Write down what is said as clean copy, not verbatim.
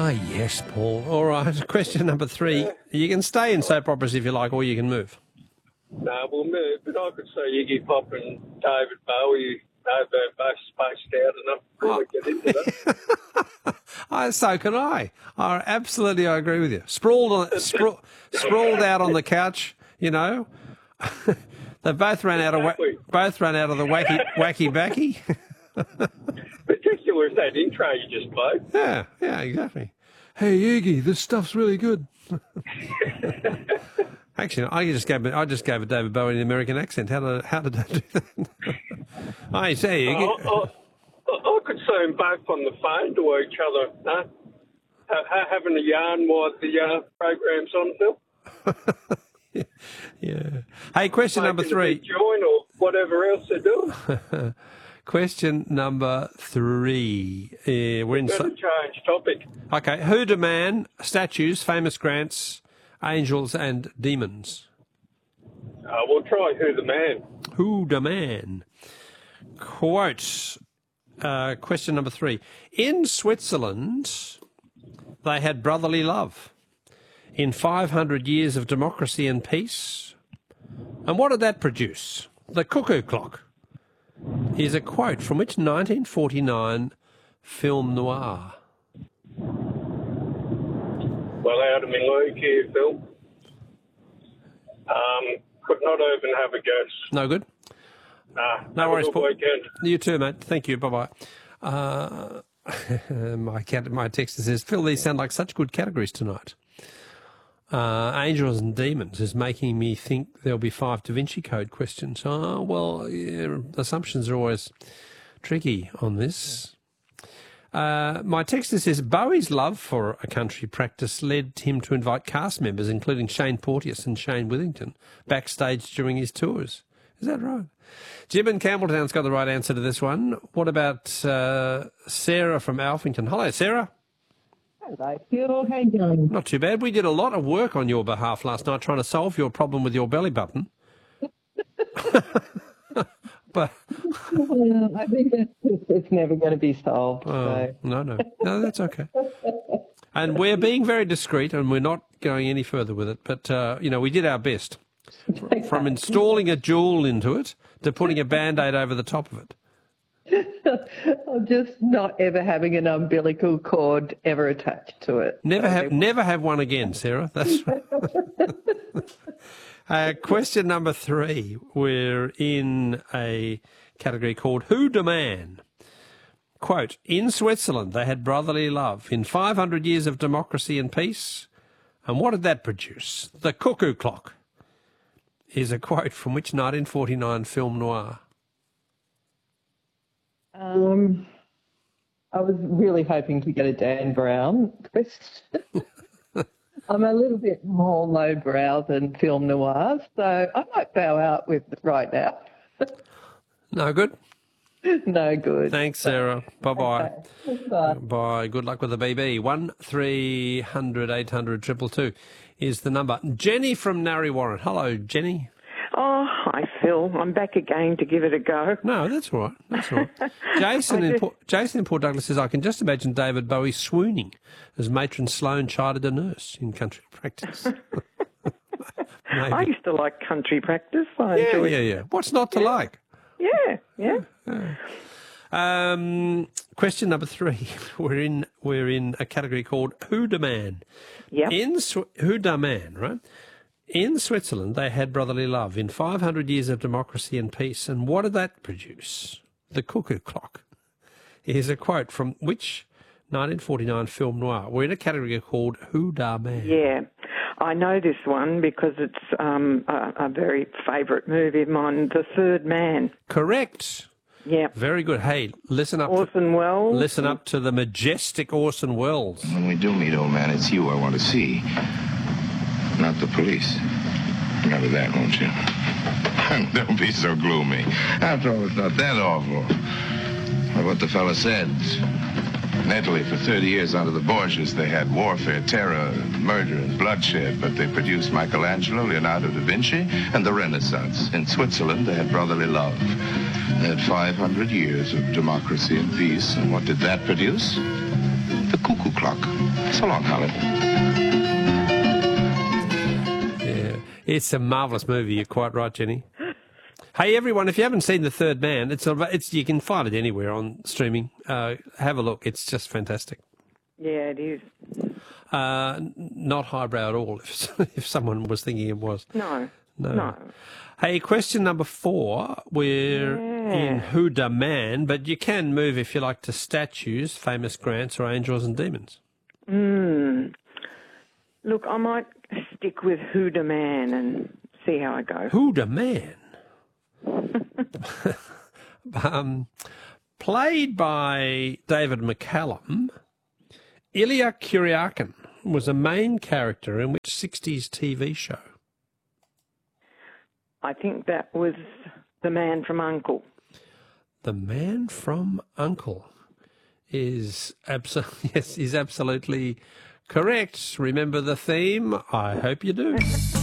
Ah, yes, Paul. All right, question number 3. You can stay in soap operas if you like, or you can move. No, we'll move, but I could say Iggy Pop and David Bowie, they're both spaced out enough to really get into that. So can I. Absolutely, I agree with you. Sprawled out on the couch, you know. They both ran out of the wacky backy. Particularly that intro you just played. Yeah, exactly. Hey Iggy, this stuff's really good. Actually, I just gave a David Bowie an American accent. How did I do that? I say, Iggy. I could see them both on the phone to each other, no? Having a yarn while the program's on, Phil. Yeah. Hey, question number 3. Join or whatever else they're doing. Question number 3. We're in. Better change topic. Okay. Who do man? Statues, famous grants, angels, and demons. We'll try Who the Man. Who the man? Quote. Question number 3. In Switzerland, they had brotherly love. In 500 years of democracy and peace. And what did that produce? The cuckoo clock is a quote from which 1949 film noir? Well, out of my league here, Phil. Could not even have a guess. No good? No worries, Paul. Weekend. You too, mate. Thank you. Bye-bye. My text says, Phil, these sound like such good categories tonight. Angels and demons is making me think there'll be 5 Da Vinci Code questions. Assumptions are always tricky on this. My texter says Bowie's love for a country practice led him to invite cast members, including Shane Porteous and Shane Withington, backstage during his tours. Is that right? Jim in Campbelltown's got the right answer to this one. What about Sarah from Alphington? Hello, Sarah. Hello, Phil. How you going? Not too bad. We did a lot of work on your behalf last night trying to solve your problem with your belly button. But I think it's never going to be solved. So. No, that's okay. And we're being very discreet, and we're not going any further with it. But we did our best, from installing a jewel into it to putting a Band-Aid over the top of it. I'm just not ever having an umbilical cord ever attached to it. Never have one again, Sarah. That's right. Question number 3. We're in a category called Who da Man? Quote, in Switzerland they had brotherly love. In 500 years of democracy and peace. And what did that produce? The cuckoo clock is a quote from which 1949 film noir? I was really hoping to get a Dan Brown question. I'm a little bit more lowbrow than film noir, so I might bow out with it right now. No good? No good. Thanks, Sarah. Bye-bye. Okay. Bye. Bye. Good luck with the BB. 1300 800 222 is the number. Jenny from Narre Warren. Hello, Jenny. Oh, hi, Phil. I'm back again to give it a go. No, that's all right. That's all right. Jason in Port Douglas says, I can just imagine David Bowie swooning as Matron Sloane chided a nurse in country practice. I used to like country practice. I enjoyed it. Yeah. What's not to like? Yeah. Question number 3. We're in a category called Who da Man? Yeah. Who da Man, right? In Switzerland, they had brotherly love. In 500 years of democracy and peace. And what did that produce? The cuckoo clock. Here's a quote from which 1949 film noir? We're in a category called Who da Man? Yeah. I know this one because it's a very favourite movie of mine, The Third Man. Correct. Yeah. Very good. Hey, listen up. Orson Welles. Listen up to the majestic Orson Welles. When we do meet, old man, it's you I want to see, not the police. Remember that, won't you? Don't be so gloomy. After all, it's not that awful. Like what the fella said. In Italy, for 30 years under the Borgias, they had warfare, terror, murder, and bloodshed, but they produced Michelangelo, Leonardo da Vinci, and the Renaissance. In Switzerland, they had brotherly love. They had 500 years of democracy and peace, and what did that produce? The cuckoo clock. So long, Holly. Yeah, it's a marvellous movie. You're quite right, Jenny. Hey, everyone, if you haven't seen The Third Man, it's you can find it anywhere on streaming. Have a look. It's just fantastic. Yeah, it is. Not highbrow at all, if someone was thinking it was. No. Hey, question number 4. We're in Who Da Man, but you can move, if you like, to statues, famous grants, or angels and demons. Look, I might stick with Who Da Man and see how I go. Who Da Man? Played by David McCallum, Ilya Kuryakin was a main character in which 60s TV show? I think that was The Man from U.N.C.L.E. The Man from U.N.C.L.E. is absolutely correct. Remember the theme? I hope you do.